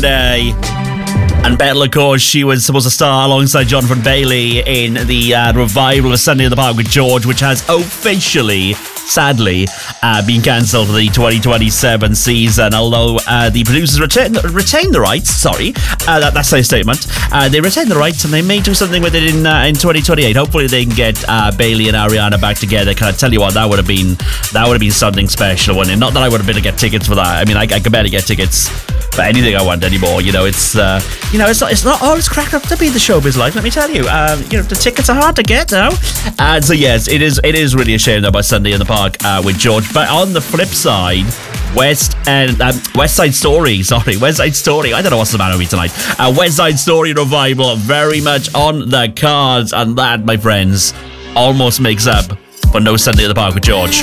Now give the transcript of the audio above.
Day. And Belle, of course, she was supposed to star alongside Jonathan Bailey in the revival of Sunday in the Park with George, which has officially, sadly, been cancelled for the 2027 season. Although the producers retain the rights. Sorry, that's their statement. They retain the rights, and they may do something with it in 2028. Hopefully, they can get Bailey and Ariana back together. Can I tell you what? That would have been something special, wouldn't it? Not that I would have been to get tickets for that. I mean, I could barely get tickets for anything I want anymore. You know, it's not always cracked up to be the showbiz life. Let me tell you. The tickets are hard to get now. And so yes, it is really a shame about Sunday in the Park with George. But on the flip side, West Side Story. I don't know what's the matter with me tonight. West Side Story revival very much on the cards, and that, my friends, almost makes up for no Sunday in the Park with George.